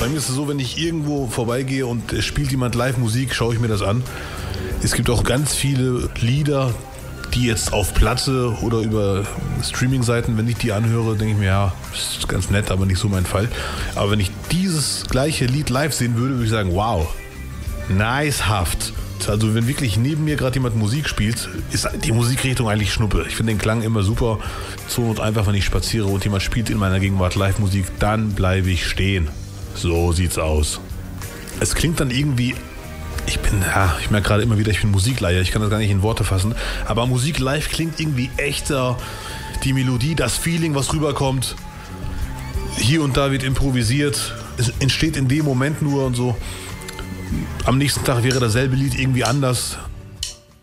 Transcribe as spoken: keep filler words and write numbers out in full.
Bei mir ist es so, wenn ich irgendwo vorbeigehe und es spielt jemand live Musik, schaue ich mir das an. Es gibt auch ganz viele Lieder, die jetzt auf Platte oder über Streaming-Seiten, wenn ich die anhöre, denke ich mir, ja, ist ganz nett, aber nicht so mein Fall. Aber wenn ich dieses gleiche Lied live sehen würde, würde ich sagen, wow, nicehaft. Also wenn wirklich neben mir gerade jemand Musik spielt, ist die Musikrichtung eigentlich Schnuppe. Ich finde den Klang immer super. So und einfach, wenn ich spaziere und jemand spielt in meiner Gegenwart Live-Musik, dann bleibe ich stehen. So sieht's aus. Es klingt dann irgendwie, ich bin, ja, ich merke gerade immer wieder, ich bin Musikleier, ich kann das gar nicht in Worte fassen, aber Musik live klingt irgendwie echter. Die Melodie, das Feeling, was rüberkommt, hier und da wird improvisiert, es entsteht in dem Moment nur und so. Am nächsten Tag wäre dasselbe Lied irgendwie anders.